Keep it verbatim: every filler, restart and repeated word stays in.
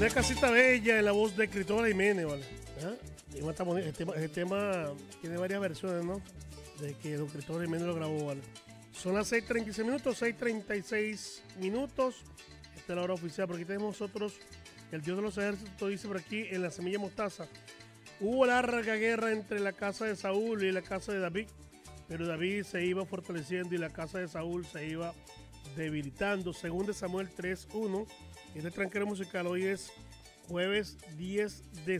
Una casita bella en la voz de Cristóbal Jiménez, ¿vale? ¿Ah? El tema está boni- el tema, el tema tiene varias versiones, ¿no? De que don Cristóbal Jiménez lo grabó, ¿vale? Son las seis treinta y seis minutos, seis treinta y seis minutos. Esta es la hora oficial, porque aquí tenemos nosotros, el Dios de los ejércitos dice por aquí, en la semilla mostaza. Hubo larga guerra entre la casa de Saúl y la casa de David, pero David se iba fortaleciendo y la casa de Saúl se iba debilitando. Según de Samuel tres uno, este tranquero musical hoy es jueves diez de